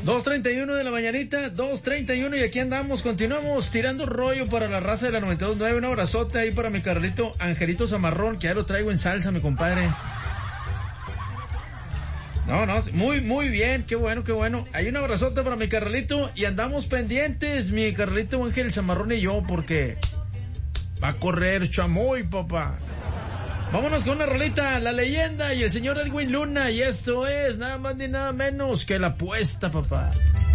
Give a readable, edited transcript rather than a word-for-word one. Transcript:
2:31 de la mañanita, 2:31 y aquí andamos, continuamos tirando rollo para la raza de la 92.9, un abrazote ahí para mi Carlito Angelito Zamarrón, que ya lo traigo en salsa, mi compadre. No, muy bien, qué bueno. Hay un abrazote para mi Carlito y andamos pendientes, mi Carlito Ángel Zamarrón y yo, porque va a correr Chamoy, papá. Vámonos con una rolita, La Leyenda y el señor Edwin Luna, y esto es nada más ni nada menos que La Apuesta, papá.